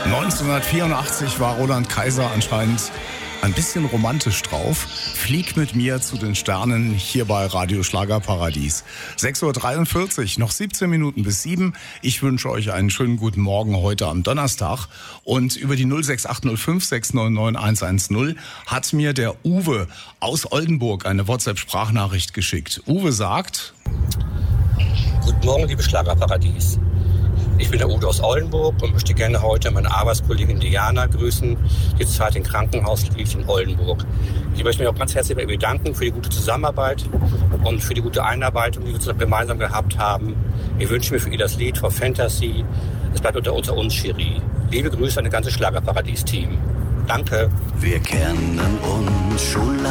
1984 war Roland Kaiser anscheinend ein bisschen romantisch drauf. Flieg mit mir zu den Sternen hier bei Radio Schlagerparadies. 6.43 Uhr, noch 17 Minuten bis 7. Ich wünsche euch einen schönen guten Morgen heute am Donnerstag. Und über die 06805 699 110 hat mir der Uwe aus Oldenburg eine WhatsApp-Sprachnachricht geschickt. Uwe sagt: Guten Morgen, liebe Schlagerparadies. Ich bin der Uwe aus Oldenburg und möchte gerne heute meine Arbeitskollegin Diana grüßen, die zurzeit im Krankenhaus liegt in Oldenburg. Ich möchte mich auch ganz herzlich bei ihr bedanken für die gute Zusammenarbeit und für die gute Einarbeitung, die wir zusammen gemeinsam gehabt haben. Ich wünsche mir für ihr das Lied For Fantasy. Es bleibt unter uns, Cherie. Liebe Grüße an das ganze Schlagerparadies-Team. Danke. Wir kennen uns schon lang.